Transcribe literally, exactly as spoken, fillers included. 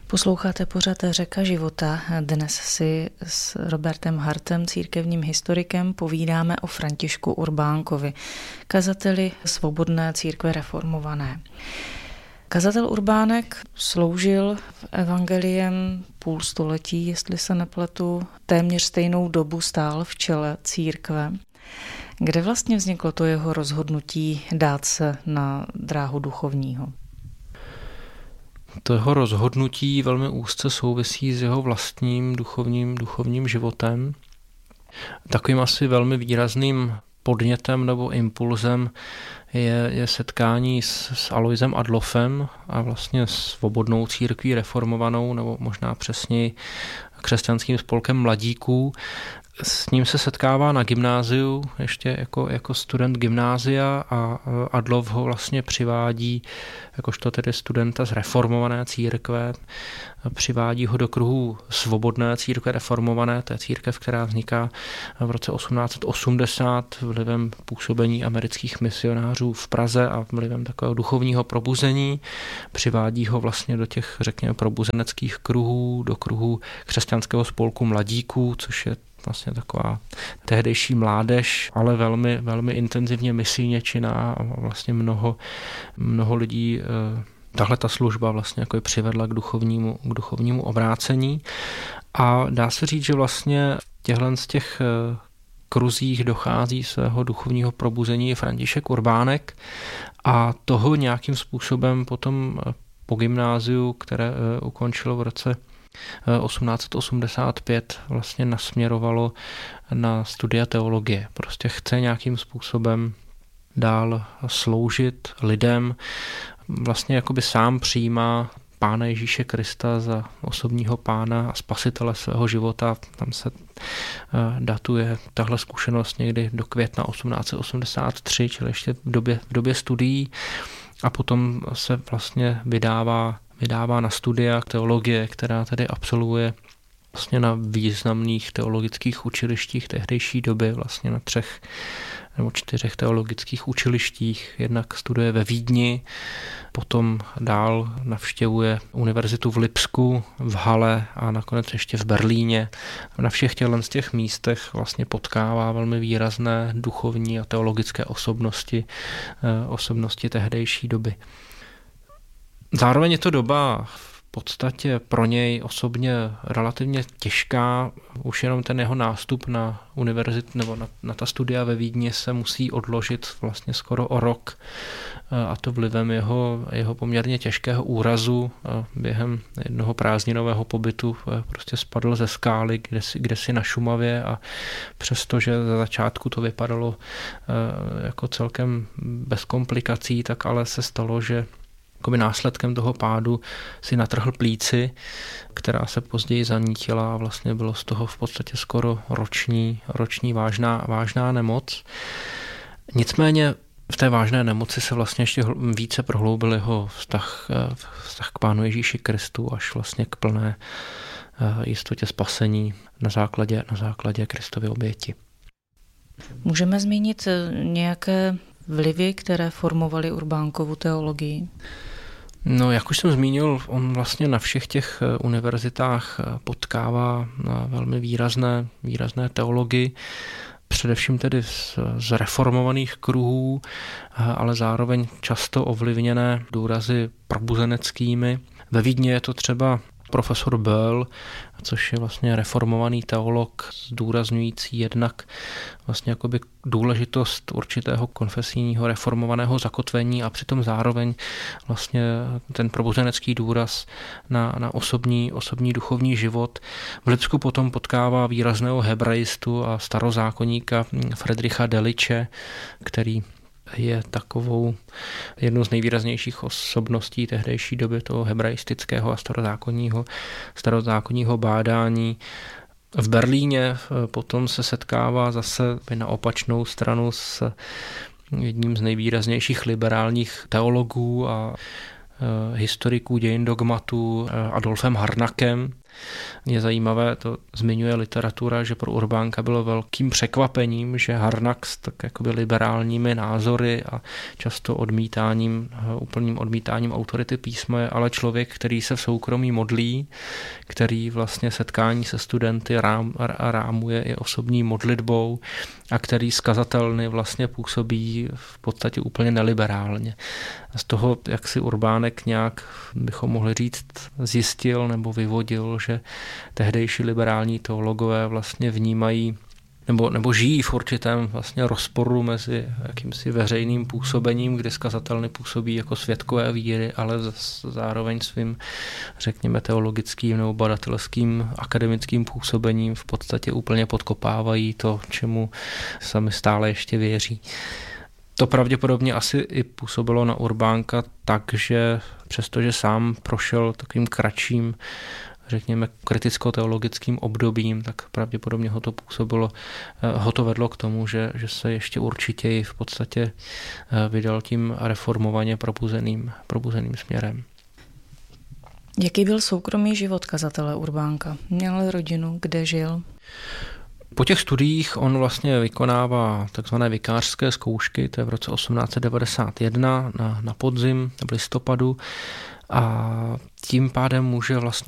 Posloucháte pořad Řeka života. Dnes si s Robertem Hartem, církevním historikem, povídáme o Františku Urbánkovi, kazateli Svobodné církve reformované. Kazatel Urbánek sloužil v evangeliem půl století, jestli se nepletu, téměř stejnou dobu stál v čele církve. Kde vlastně vzniklo to jeho rozhodnutí dát se na dráhu duchovního? To jeho rozhodnutí velmi úzce souvisí s jeho vlastním duchovním, duchovním životem. Takovým asi velmi výrazným podnětem nebo impulzem je, je setkání s, s Aloisem Adlofem a vlastně Svobodnou církví reformovanou, nebo možná přesněji křesťanským spolkem mladíků. S ním se setkává na gymnáziu, ještě jako, jako student gymnázia, a Adlof ho vlastně přivádí, jakožto tedy studenta z reformované církve, přivádí ho do kruhu Svobodné církve reformované, to je církev, která vzniká v roce osmnáct osmdesát vlivem působení amerických misionářů v Praze a vlivem takového duchovního probuzení. Přivádí ho vlastně do těch, řekněme, probuzeneckých kruhů, do kruhu křesťanského spolku mladíků, což je vlastně taková tehdejší mládež, ale velmi, velmi intenzivně misijně činná a vlastně mnoho, mnoho lidí tahle ta služba vlastně jako je přivedla k duchovnímu, k duchovnímu obrácení. A dá se říct, že vlastně v těchto z těch kruzích dochází svého duchovního probuzení František Urbánek a toho nějakým způsobem potom po gymnáziu, které ukončilo v roce osmnáct osmdesát pět, vlastně nasměrovalo na studia teologie. Prostě chce nějakým způsobem dál sloužit lidem. Vlastně jakoby sám přijímá Pána Ježíše Krista za osobního pána a spasitele svého života. Tam se datuje tahle zkušenost někdy do května osmnáct osmdesát tři, čili ještě v době, v době studií. A potom se vlastně vydává vydává na studia teologie, která tedy absolvuje vlastně na významných teologických učilištích tehdejší doby, vlastně na třech nebo čtyřech teologických učilištích. Jednak studuje ve Vídni, potom dál navštěvuje univerzitu v Lipsku, v Halle a nakonec ještě v Berlíně. Na všech těchto z těch místech vlastně potkává velmi výrazné duchovní a teologické osobnosti, osobnosti tehdejší doby. Zároveň je to doba v podstatě pro něj osobně relativně těžká. Už jenom ten jeho nástup na univerzitu nebo na, na ta studia ve Vídni se musí odložit vlastně skoro o rok, a to vlivem jeho, jeho poměrně těžkého úrazu. Během jednoho prázdninového pobytu prostě spadl ze skály kdesi, kdesi na Šumavě a přestože za začátku to vypadalo jako celkem bez komplikací, tak ale se stalo, že jakoby následkem toho pádu si natrhl plíci, která se později zanítila a vlastně bylo z toho v podstatě skoro roční, roční vážná, vážná nemoc. Nicméně v té vážné nemoci se vlastně ještě více prohloubil jeho vztah, vztah k Pánu Ježíši Kristu až vlastně k plné jistotě spasení na základě, na základě Kristovy oběti. Můžeme zmínit nějaké vlivy, které formovaly Urbánkovu teologii? No, jak už jsem zmínil, on vlastně na všech těch univerzitách potkává velmi výrazné, výrazné teology, především tedy z, z reformovaných kruhů, ale zároveň často ovlivněné důrazy probuzeneckými. Ve Vídni je to třeba profesor Böll, což je vlastně reformovaný teolog, zdůrazňující jednak vlastně jakoby důležitost určitého konfesijního reformovaného zakotvení a přitom zároveň vlastně ten probuzenecký důraz na, na osobní, osobní duchovní život. V Lipsku potom potkává výrazného hebraistu a starozákonníka Friedricha Delitzsche, který je takovou jednou z nejvýraznějších osobností tehdejší doby toho hebraistického a starozákonního, starozákonního bádání. V Berlíně potom se setkává zase na opačnou stranu s jedním z nejvýraznějších liberálních teologů a historiků dějin dogmatu Adolfem Harnackem. Je zajímavé, to zmiňuje literatura, že pro Urbánka bylo velkým překvapením, že Harnack s tak jakoby liberálními názory a často odmítáním, úplným odmítáním autority písma je ale člověk, který se v soukromí modlí, který vlastně setkání se studenty rám, rámuje i osobní modlitbou a který z kazatelny vlastně působí v podstatě úplně neliberálně. Z toho, jak si Urbánek nějak, bychom mohli říct, zjistil nebo vyvodil, že tehdejší liberální teologové vlastně vnímají nebo, nebo žijí v určitém vlastně rozporu mezi jakýmsi veřejným působením, kdy skazatelny působí jako svědkové víry, ale zároveň svým, řekněme, teologickým nebo badatelským akademickým působením v podstatě úplně podkopávají to, čemu sami stále ještě věří. To pravděpodobně asi i působilo na Urbánka tak, že přestože sám prošel takovým kratším, řekněme, kriticko-teologickým obdobím, tak pravděpodobně ho to působilo, ho to vedlo k tomu, že, že se ještě určitěji v podstatě vydal tím reformovaně probuzeným, probuzeným směrem. Jaký byl soukromý život kazatele Urbánka? Měl rodinu, kde žil? Po těch studiích on vlastně vykonává takzvané vikářské zkoušky, to je v roce osmnáct set devadesát jedna na, na podzim, v listopadu, a tím pádem může vlastně